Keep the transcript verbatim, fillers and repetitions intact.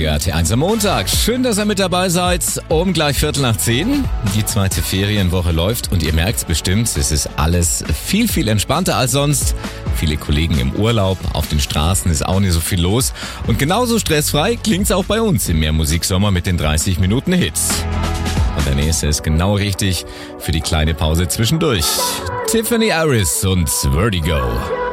Radio R T eins am Montag. Schön, dass ihr mit dabei seid. Um gleich Viertel nach zehn. Die zweite Ferienwoche läuft und ihr merkt es bestimmt, es ist alles viel, viel entspannter als sonst. Viele Kollegen im Urlaub, auf den Straßen ist auch nicht so viel los. Und genauso stressfrei klingt's auch bei uns im Mehrmusiksommer mit den dreißig Minuten Hits. Und der nächste ist genau richtig für die kleine Pause zwischendurch. Tiffany Harris und Vertigo.